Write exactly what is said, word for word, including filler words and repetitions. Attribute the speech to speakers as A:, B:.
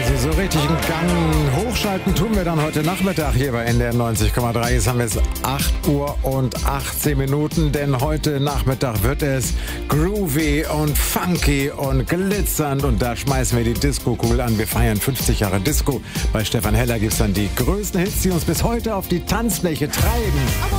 A: Also so richtig einen Gang hochschalten tun wir dann heute Nachmittag hier bei N D R neunzig Komma drei. Jetzt haben wir es acht Uhr und achtzehn Minuten, denn heute Nachmittag wird es groovy und funky und glitzernd und da schmeißen wir die Disco-Kugel an. Wir feiern fünfzig Jahre Disco. Bei Stefan Heller gibt es dann die größten Hits, die uns bis heute auf die Tanzfläche treiben.